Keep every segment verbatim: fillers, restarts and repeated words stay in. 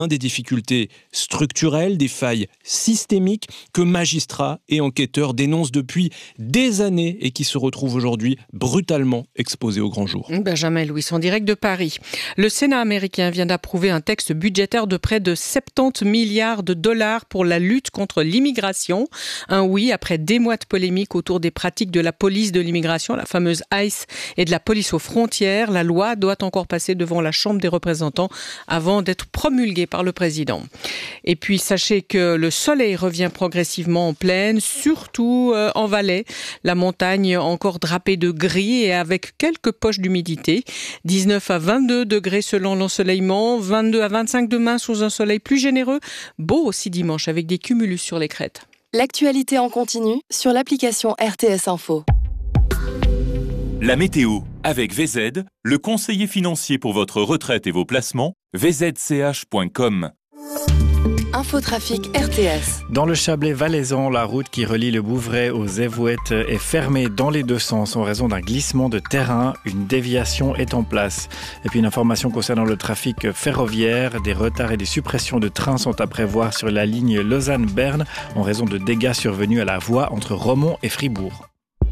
des difficultés structurelles, des failles systémiques que magistrats et enquêteurs dénoncent depuis des années et qui se retrouvent aujourd'hui brutalement exposés au grand jour. Benjamin Louis, en direct de Paris. Le Sénat américain vient d'approuver un texte budgétaire de près de soixante-dix milliards de dollars pour la lutte contre l'immigration. Un oui après des mois de polémique autour des pratiques de la police de l'immigration, la fameuse ICE, et de la police aux frontières. La loi doit encore passer devant la Chambre des représentants avant d'être promulguée par le président. Et puis, sachez que le soleil revient progressivement en plaine, surtout euh, en Valais. La montagne encore drapée de gris et avec quelques poches d'humidité. dix-neuf à vingt-deux degrés selon l'ensoleillement, vingt-deux à vingt-cinq demain sous un soleil plus généreux. Beau aussi dimanche avec des cumulus sur les crêtes. L'actualité en continu sur l'application R T S Info. La météo avec V Z, le conseiller financier pour votre retraite et vos placements, v z c h point com. Infotrafic R T S. Dans le Chablais valaisan, la route qui relie le Bouvray aux Évouettes est fermée dans les deux sens en raison d'un glissement de terrain. Une déviation est en place. Et puis une information concernant le trafic ferroviaire. Des retards et des suppressions de trains sont à prévoir sur la ligne Lausanne-Berne en raison de dégâts survenus à la voie entre Romont et Fribourg.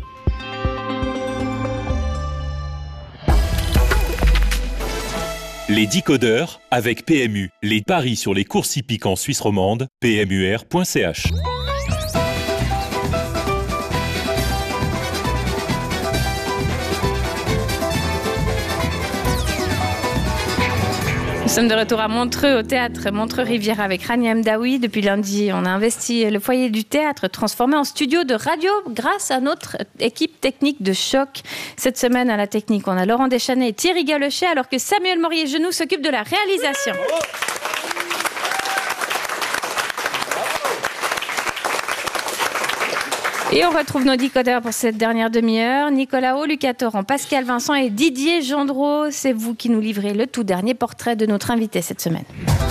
Les décodeurs avec P M U. Les paris sur les courses hippiques en Suisse romande, p m u r point c h. Nous sommes de retour à Montreux, au théâtre Montreux-Riviera avec Rania Mdaoui. Depuis lundi, on a investi le foyer du théâtre, transformé en studio de radio grâce à notre équipe technique de choc. Cette semaine, à la technique, on a Laurent Deschanais et Thierry Galochet, alors que Samuel Morier-Genoux s'occupe de la réalisation. Et on retrouve nos décodeurs pour cette dernière demi-heure. Nicolas Haut, Lucas Torrent, Pascal Vincent et Didier Gendreau. C'est vous qui nous livrez le tout dernier portrait de notre invité cette semaine.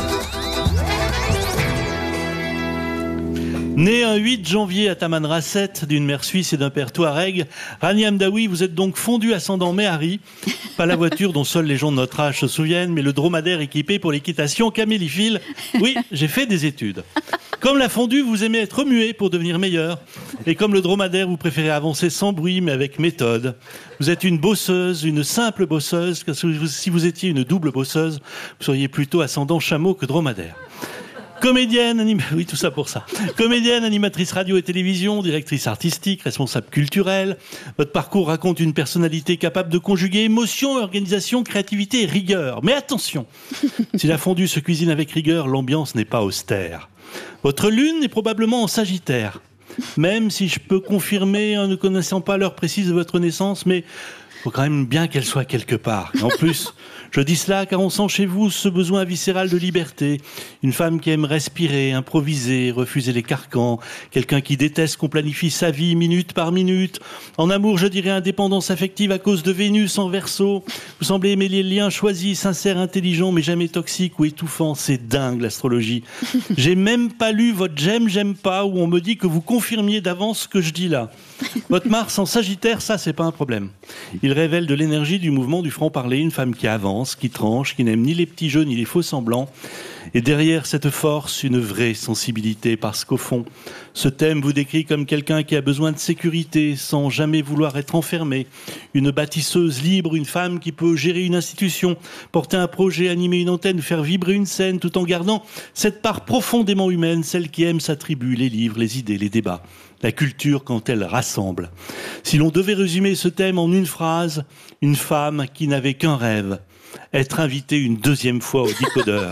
Né un huit janvier à Tamanrasset, d'une mère suisse et d'un père touareg, Rania Mdaoui, vous êtes donc fondu ascendant Méhari. Pas la voiture dont seuls les gens de notre âge se souviennent, mais le dromadaire équipé pour l'équitation camélifile. Oui, j'ai fait des études. Comme la fondue, vous aimez être muet pour devenir meilleur. Et comme le dromadaire, vous préférez avancer sans bruit, mais avec méthode. Vous êtes une bosseuse, une simple bosseuse, car si vous étiez une double bosseuse, vous seriez plutôt ascendant chameau que dromadaire. Comédienne, anim... oui, tout ça pour ça. Comédienne, animatrice radio et télévision, directrice artistique, responsable culturelle. Votre parcours raconte une personnalité capable de conjuguer émotion, organisation, créativité et rigueur. Mais attention, si la fondue se cuisine avec rigueur, l'ambiance n'est pas austère. Votre lune est probablement en Sagittaire. Même si je peux confirmer en ne connaissant pas l'heure précise de votre naissance, mais il faut quand même bien qu'elle soit quelque part. Et en plus, je dis cela car on sent chez vous ce besoin viscéral de liberté. Une femme qui aime respirer, improviser, refuser les carcans. Quelqu'un qui déteste qu'on planifie sa vie minute par minute. En amour, je dirais indépendance affective à cause de Vénus en Verseau. Vous semblez aimer les liens choisis, sincères, intelligents, mais jamais toxiques ou étouffants. C'est dingue, l'astrologie. J'ai même pas lu votre j'aime, j'aime pas, où on me dit que vous confirmiez d'avance ce que je dis là. Votre Mars en Sagittaire, ça, c'est pas un problème. Il révèle de l'énergie du mouvement du franc-parler, une femme qui avance, qui tranche, qui n'aime ni les petits jeux ni les faux semblants. Et derrière cette force, une vraie sensibilité, parce qu'au fond, ce thème vous décrit comme quelqu'un qui a besoin de sécurité, sans jamais vouloir être enfermé. Une bâtisseuse libre, une femme qui peut gérer une institution, porter un projet, animer une antenne, faire vibrer une scène, tout en gardant cette part profondément humaine, celle qui aime sa tribu, les livres, les idées, les débats. La culture quand elle rassemble. Si l'on devait résumer ce thème en une phrase, une femme qui n'avait qu'un rêve, être invitée une deuxième fois au décodeur.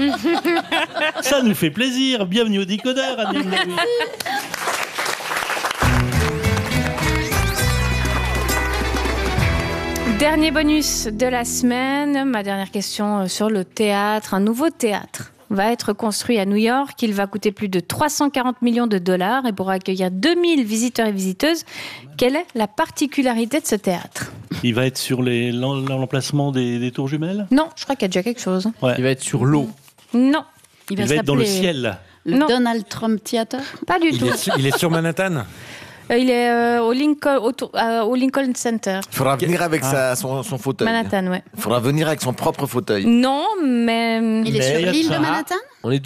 Ça nous fait plaisir. Bienvenue au décodeur, Rania Mdaoui. Dernier bonus de la semaine. Ma dernière question sur le théâtre. Un nouveau théâtre va être construit à New York. Il va coûter plus de trois cent quarante millions de dollars et pourra accueillir deux mille visiteurs et visiteuses. Quelle est la particularité de ce théâtre ? Il va être sur les, l'emplacement des, des tours jumelles ? Non, je crois qu'il y a déjà quelque chose. Ouais. Il va être sur l'eau. Non. Il va, Il va être dans le ciel. Le Non. Donald Trump Theater ? Pas du il tout. Est, il est sur Manhattan ? Euh, il est euh, au, Lincoln, au, euh, au Lincoln Center. Il faudra venir avec Ah. sa, son, son fauteuil. Manhattan, ouais. Il faudra venir avec son propre fauteuil. Non, mais... Il est Mais sur il y a l'île de ça. Manhattan ? On est